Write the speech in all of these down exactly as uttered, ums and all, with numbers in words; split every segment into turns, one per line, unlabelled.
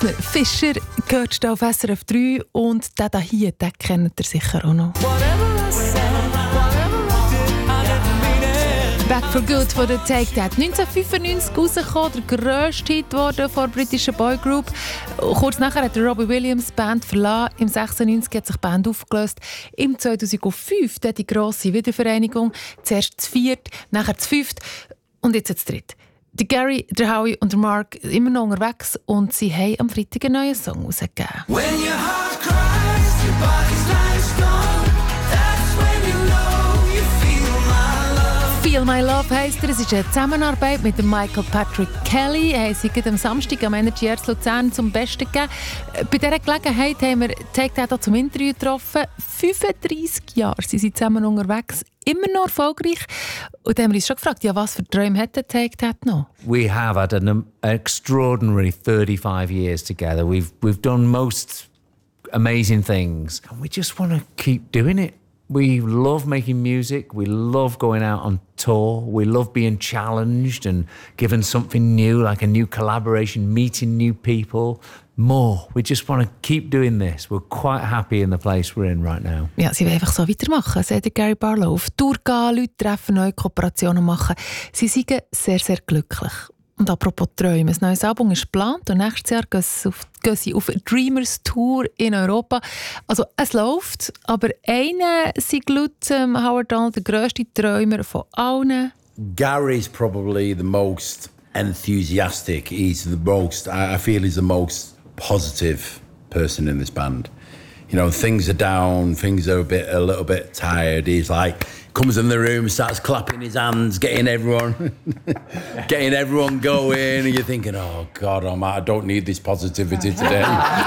Elsner Fischer gehört auf S R F drei und der hier, den kennt ihr sicher auch noch. Back for Good von der Take That. neunzehnhundertfünfundneunzig rausgekommen, der grösste Hit wurde von der britischen Boygroup. Kurz nachher hat Robbie Williams die Band verlassen. Im sechsundneunzig hat sich die Band aufgelöst. Im zweitausendfünf dann die grosse Wiedervereinigung. Zuerst zu viert, nachher zu fünft und jetzt zu dritt. Der Gary, der Howie und der Mark sind immer noch unterwegs und sie haben am Freitag einen neuen Song rausgegeben. When your heart cries, your body's like stone. That's when you know you feel my love. Feel My Love heisst er. Es ist eine Zusammenarbeit mit dem Michael Patrick Kelly. Er hat sich am Samstag am Energy Airs Luzern zum Besten gegeben. Bei dieser Gelegenheit haben wir Take That zum Interview getroffen. fünfunddreissig Jahre sind sie zusammen unterwegs. Immer noch erfolgreich. Und dann haben wir uns schon gefragt, ja, was für Träume hat der Take That noch?
We have had an um, extraordinary thirty-five years together. We've we've done most amazing things, and we just want to keep doing it. We love making music. We love going out on tour. We love being challenged and given something new, like a new collaboration, meeting new people. More. We just want to keep doing this. We're quite happy in the place we're in right now.
Ja, sie wollen einfach so weitermachen, sagt Gary Barlow. Auf Tour gehen, Leute treffen, neue Kooperationen machen. Sie sind sehr, sehr glücklich. Und apropos Träume, ein neues Album ist geplant und nächstes Jahr gehen sie auf, gehen sie auf Dreamers Tour in Europa. Also es läuft, aber einer ist laut ähm, Howard Donald der grösste Träumer von allen.
Gary's probably the most enthusiastic. He's the most, I feel he's the most positive person in this band. You know, things are down, things are a bit, a little bit tired. He's like, comes in the room, starts clapping his hands, getting everyone, getting everyone going, and you're thinking, oh God, I'm, I don't need this positivity today.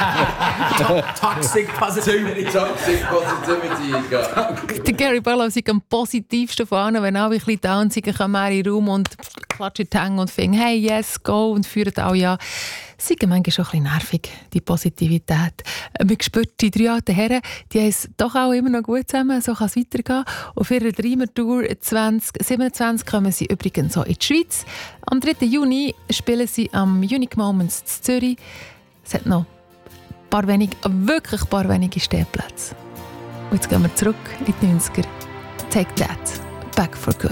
Toxic positivity.
Toxic positivity he's got.
Der Gary Barlow ist am positivsten von allen, wenn alle ein bisschen down sind, kommen wir in den Raum und klatschen die Hände und finden, hey, yes, go, und führen alle an. Sie sind manchmal schon ein bisschen nervig, die Positivität. Man spürt, die drei alten Herren, die haben es doch auch immer noch gut zusammen, so kann es weitergehen. Auf ihrer Dreamer-Tour zwanzig siebenundzwanzig kommen sie übrigens so in die Schweiz. Am dritten Juni spielen sie am Unique Moments in Zürich. Es hat noch ein paar wenige, wirklich ein paar wenige Stehplätze. Und jetzt gehen wir zurück in die neunziger. Take That, Back for Good.